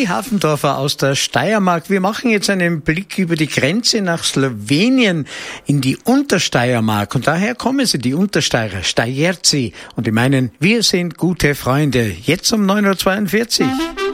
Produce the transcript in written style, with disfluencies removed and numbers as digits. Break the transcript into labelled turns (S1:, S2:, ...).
S1: Uli Hafendorfer aus der Steiermark. Wir machen jetzt einen Blick über die Grenze nach Slowenien in die Untersteiermark. Und daher kommen sie, die Untersteirer, Steierzi. Und die meinen, wir sind gute Freunde. Jetzt um 9.42 Uhr.